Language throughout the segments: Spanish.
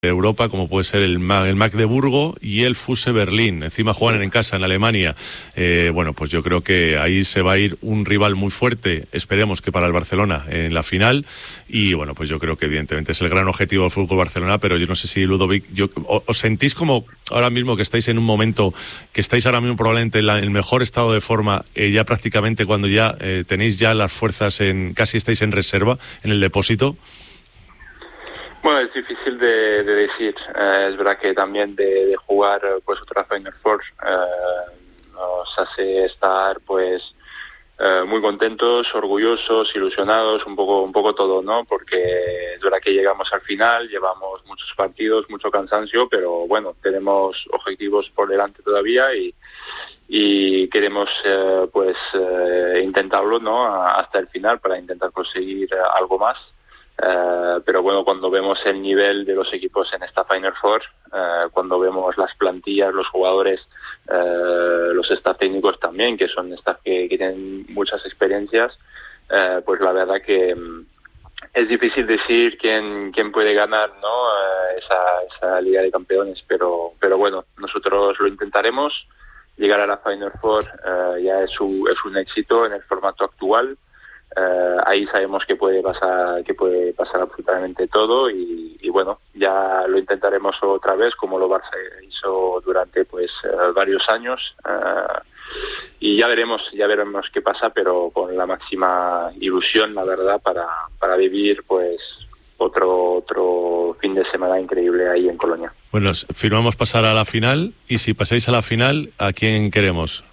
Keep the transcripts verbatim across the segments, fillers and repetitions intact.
Europa, como puede ser el, Ma- el Magdeburgo y el Fuse Berlín. Encima juegan en casa, en Alemania. Eh, bueno, pues yo creo que ahí se va a ir un rival muy fuerte, esperemos que para el Barcelona en la final. Y bueno, pues yo creo que evidentemente es el gran objetivo del Fútbol Barcelona, pero yo no sé si Ludovic, yo, o, ¿os sentís como ahora mismo que estáis en un momento, que estáis ahora mismo probablemente en la- en el mejor estado de forma, eh, ya prácticamente cuando ya eh, tenéis ya las fuerzas en, casi estáis en reserva, en el depósito? Bueno, es difícil de, de decir. Eh, es verdad que también de, de jugar pues otra Final Four eh, nos hace estar pues eh, muy contentos, orgullosos, ilusionados, un poco un poco todo, ¿no? Porque es verdad que llegamos al final, llevamos muchos partidos, mucho cansancio, pero bueno, tenemos objetivos por delante todavía y y queremos eh, pues eh, intentarlo, ¿no? Hasta el final para intentar conseguir eh, algo más. Uh, pero bueno, cuando vemos el nivel de los equipos en esta Final Four, uh, cuando vemos las plantillas, los jugadores, uh, los staff técnicos también, que son staff que, que tienen muchas experiencias, uh, pues la verdad que um, es difícil decir quién quién puede ganar, ¿no? Uh, esa, esa Liga de Campeones, pero pero bueno, nosotros lo intentaremos. Llegar a la Final Four uh, ya es un, es un éxito en el formato actual. Uh, ahí sabemos que puede pasar que puede pasar absolutamente todo y, y bueno, ya lo intentaremos otra vez como lo Barça hizo durante pues uh, varios años uh, y ya veremos ya veremos qué pasa, pero con la máxima ilusión, la verdad, para para vivir pues otro otro fin de semana increíble ahí en Colonia. Bueno, firmamos pasar a la final y si pasáis a la final, ¿a quién queremos?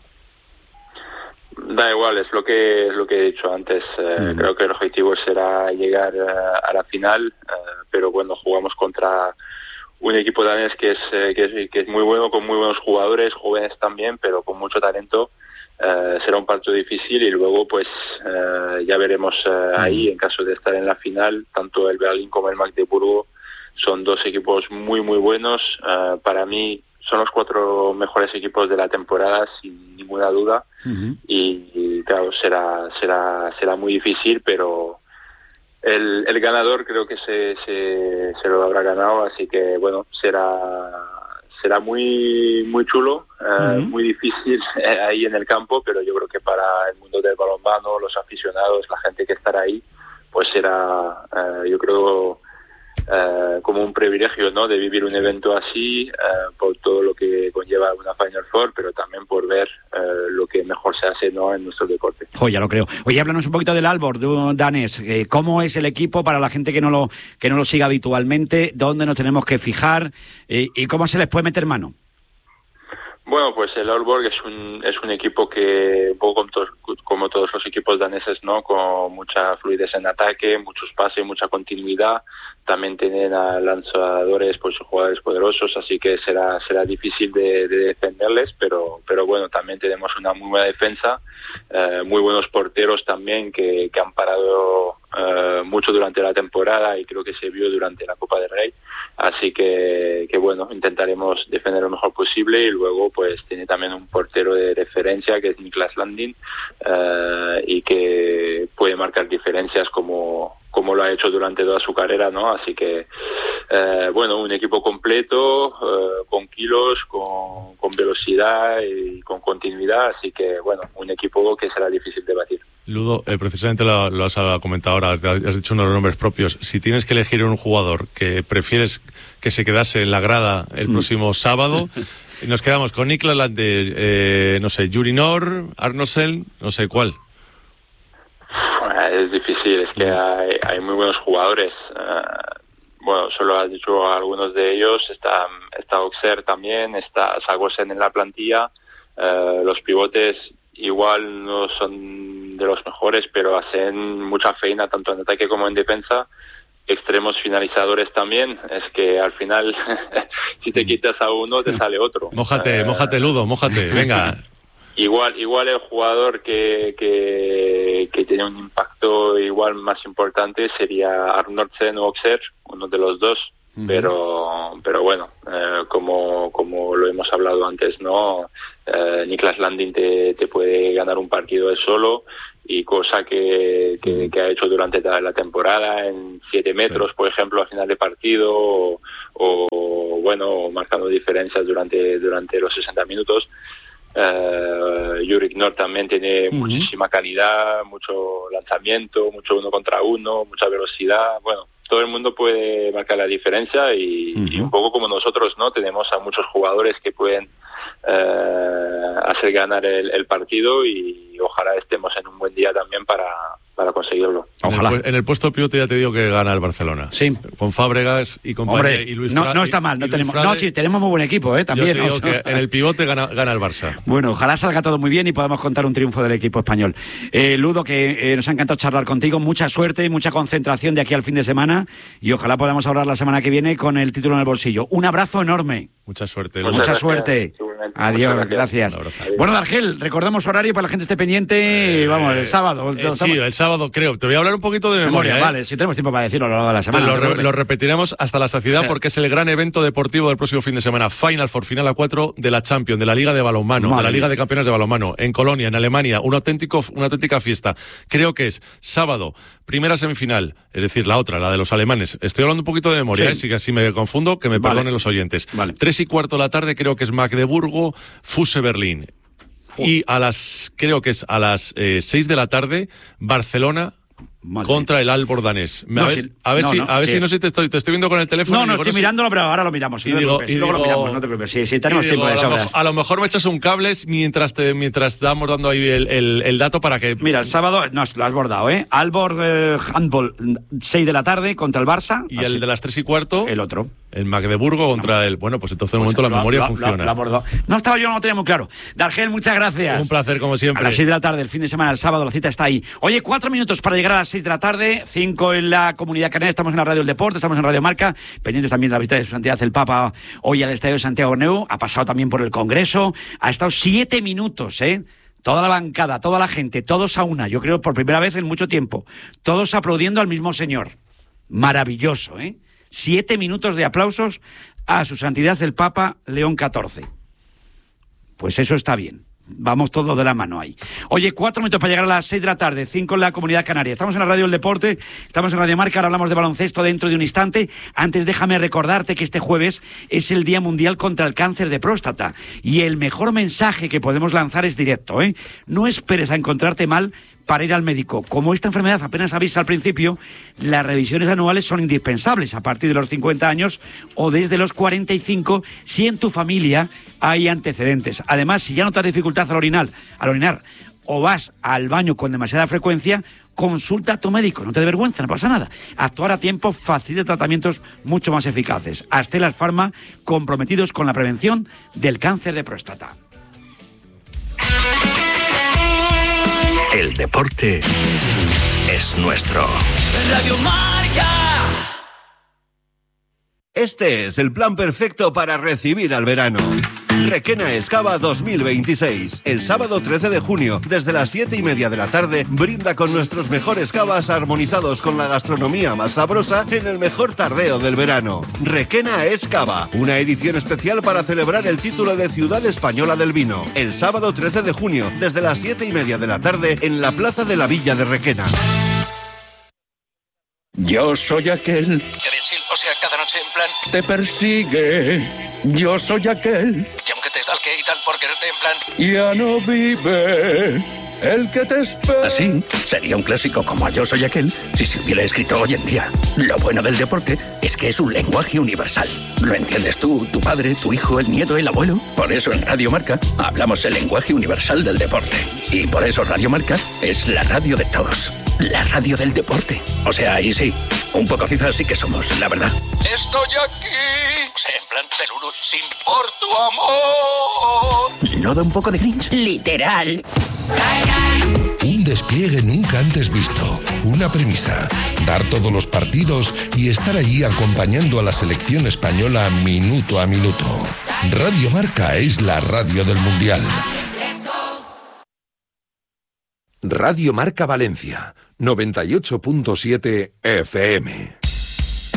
Da igual, es lo que es lo que he dicho antes. Eh, mm. Creo que el objetivo será llegar uh, a la final, uh, pero bueno, jugamos contra un equipo danés que es, eh, que es que es muy bueno, con muy buenos jugadores, jóvenes también, pero con mucho talento. Uh, será un partido difícil y luego pues uh, ya veremos uh, mm. ahí, en caso de estar en la final, tanto el Berlín como el Magdeburgo son dos equipos muy muy buenos. Uh, para mí son los cuatro mejores equipos de la temporada, sin ninguna duda. Uh-huh. y, y claro, será será será muy difícil, pero el, el ganador creo que se, se se lo habrá ganado, así que bueno, será será muy muy chulo, uh-huh. eh, muy difícil eh, ahí en el campo, pero yo creo que para el mundo del balonmano, los aficionados, la gente que estará ahí, pues será eh, yo creo Uh, como un privilegio, ¿no?, de vivir un evento así, uh, por todo lo que conlleva una Final Four, pero también por ver uh, lo que mejor se hace, ¿no?, en nuestro deporte. Oh, ya lo creo. Oye, háblanos un poquito del Aalborg, danés. Eh, ¿Cómo es el equipo para la gente que no lo que no lo siga habitualmente? ¿Dónde nos tenemos que fijar? Eh, ¿Y cómo se les puede meter mano? Bueno, pues el Aalborg es un es un equipo que, un poco como todos, como todos los equipos daneses, ¿no?, con mucha fluidez en ataque, muchos pases, mucha continuidad. También tienen a lanzadores, pues jugadores poderosos, así que será será difícil de, de defenderles, pero pero bueno, también tenemos una muy buena defensa, eh, muy buenos porteros también que, que han parado eh, mucho durante la temporada y creo que se vio durante la Copa del Rey, así que que bueno, intentaremos defender lo mejor posible. Y luego pues tiene también un portero de referencia que es Niklas Landin, eh, y que puede marcar diferencias como como lo ha hecho durante toda su carrera, ¿no? Así que, eh, bueno, un equipo completo, eh, con kilos, con, con velocidad y con continuidad, así que, bueno, un equipo que será difícil de batir. Ludo, eh, precisamente lo, lo has comentado ahora, has dicho unos nombres propios. Si tienes que elegir un jugador que prefieres que se quedase en la grada el sí. próximo sábado, nos quedamos con Niklas Landin, eh, no sé, Juri Nor, Arnosel, no sé cuál. Es difícil, es que hay, hay muy buenos jugadores. Uh, bueno, solo has dicho algunos de ellos. Está, está Oxer también, está Sagosen en la plantilla. Uh, los pivotes igual no son de los mejores, pero hacen mucha feina tanto en ataque como en defensa. Extremos finalizadores también. Es que al final, si te quitas a uno, te sale otro. Mójate, uh, mójate, Ludo, mójate, venga. Igual igual el jugador que, que que tiene un impacto igual más importante sería Arnoldsen o Oxer, uno de los dos, uh-huh. pero pero bueno, eh, como como lo hemos hablado antes, no, eh, Niklas Landin te, te puede ganar un partido él solo y cosa que, que, que ha hecho durante la, la temporada en siete metros, sí. por ejemplo, a final de partido, o, o bueno, marcando diferencias durante, durante los sesenta minutos. Uh, Yurick Nor también tiene uh-huh. muchísima calidad, mucho lanzamiento, mucho uno contra uno, mucha velocidad. Bueno, todo el mundo puede marcar la diferencia y, uh-huh. y un poco como nosotros, ¿no? Tenemos a muchos jugadores que pueden uh, hacer ganar el, el partido y ojalá estemos en un buen día también para, para conseguirlo. Ojalá. En el, en el puesto pivote ya te digo que gana el Barcelona. Sí. Con Fábregas y compañía. Hombre, y Luis no, Fra- no está mal. No, y tenemos, Frade, no, sí, tenemos muy buen equipo, ¿eh? También. Yo te digo ¿no? que en el pivote gana, gana el Barça. Bueno, ojalá salga todo muy bien y podamos contar un triunfo del equipo español. Eh, Ludo, que eh, nos ha encantado charlar contigo. Mucha suerte y mucha concentración de aquí al fin de semana. Y ojalá podamos hablar la semana que viene con el título en el bolsillo. Un abrazo enorme. Mucha suerte. Mucha gracias. suerte. Adiós, gracias. gracias. Bueno, Argel, recordemos horario para la gente esté pendiente. Eh, vamos, el sábado. Eh, sí, el sábado creo. Te voy a hablar un poquito de memoria. memoria ¿eh? Vale, si tenemos tiempo para decirlo a lo largo de la semana. Lo, re- lo repetiremos hasta la saciedad sí. porque es el gran evento deportivo del próximo fin de semana. Final Four, final a cuatro de la Champions, de la Liga de Balonmano, Madre. de la Liga de Campeones de Balonmano, en Colonia, en Alemania. Un auténtico, una auténtica fiesta. Creo que es sábado, primera semifinal, es decir, la otra, la de los alemanes. Estoy hablando un poquito de memoria, sí. ¿eh? Si así me confundo, que me vale. perdonen los oyentes. Vale. Tres y cuarto de la tarde, creo que es Magdeburgo, Fuse Berlín. Y a las, creo que es a las eh, seis de la tarde, Barcelona Madre. contra el Aalborg danés. A no, ver, si, a ver, no, si, no, a ver sí. si no sé si te estoy, te estoy viendo con el teléfono. No, no, digo, estoy no mirándolo, pero ahora lo miramos. Si no digo, te preocupes, luego digo, lo miramos, no te preocupes. Sí, sí tenemos digo, tiempo de a, lo sobras. mejor, a lo mejor me echas un cable mientras te, mientras estamos dando ahí el, el, el dato para que... Mira, el sábado, no, lo has bordado, ¿eh? Aalborg eh, Handball, seis de la tarde contra el Barça. Y así. el de las tres y cuarto... El otro. El Magdeburgo contra no. el... Bueno, pues entonces en pues un momento lo, la memoria lo, funciona. Lo, lo, lo no estaba yo, no lo tenía muy claro. Dargel, muchas gracias. Un placer, como siempre. A las seis de la tarde, el fin de semana, el sábado, la cita está ahí. Oye, cuatro minutos para llegar a las seis de la tarde, cinco en la Comunidad Canaria, estamos en la Radio del Deporte, estamos en Radio Marca, pendientes también de la visita de su santidad el Papa hoy al Estadio de Santiago Bernabéu, ha pasado también por el Congreso, ha estado siete minutos, ¿eh? Toda la bancada, toda la gente, todos a una, yo creo por primera vez en mucho tiempo, todos aplaudiendo al mismo señor. Maravilloso, ¿eh? Siete minutos de aplausos a su santidad el Papa León catorce. Pues eso está bien. Vamos todos de la mano ahí. Oye, cuatro minutos para llegar a las seis de la tarde, cinco en la Comunidad Canaria. Estamos en la Radio del Deporte, estamos en Radio Marca, ahora hablamos de baloncesto dentro de un instante. Antes déjame recordarte que este jueves es el Día Mundial contra el Cáncer de Próstata. Y el mejor mensaje que podemos lanzar es directo, ¿eh? No esperes a encontrarte mal para ir al médico. Como esta enfermedad apenas avisa al principio, las revisiones anuales son indispensables a partir de los cincuenta años o desde los cuarenta y cinco si en tu familia hay antecedentes. Además, si ya notas dificultad al orinar, al orinar o vas al baño con demasiada frecuencia, consulta a tu médico, no te dé vergüenza, no pasa nada. Actuar a tiempo facilita tratamientos mucho más eficaces. Astellas Pharma, comprometidos con la prevención del cáncer de próstata. El deporte es nuestro. Radio Marca. Este es el plan perfecto para recibir al verano. Requena Excava dos mil veintiséis. El sábado trece de junio, desde las siete y media de la tarde, brinda con nuestros mejores cavas armonizados con la gastronomía más sabrosa en el mejor tardeo del verano. Requena Excava, una edición especial para celebrar el título de Ciudad Española del Vino. El sábado trece de junio, desde las siete y media de la tarde, en la plaza de la Villa de Requena. Yo soy aquel... O sea, cada noche en plan... Te persigue. Yo soy aquel... Y aunque te stalke y tal por quererte en plan... Ya no vive el que te espera. Así sería un clásico como Yo soy aquel si se hubiera escrito hoy en día. Lo bueno del deporte es que es un lenguaje universal. ¿Lo entiendes tú, tu padre, tu hijo, el nieto, el abuelo? Por eso en Radio Marca hablamos el lenguaje universal del deporte. Y por eso Radio Marca es la radio de todos. La radio del deporte. O sea, ahí sí, un poco cizas sí que somos, la verdad. Estoy aquí, o sea, en plan Teluru, sin por tu amor. ¿No da un poco de cringe? Literal. Un despliegue nunca antes visto. Una premisa: dar todos los partidos y estar allí acompañando a la selección española minuto a minuto. Radio Marca es la radio del Mundial. Radio Marca Valencia, noventa y ocho punto siete F M.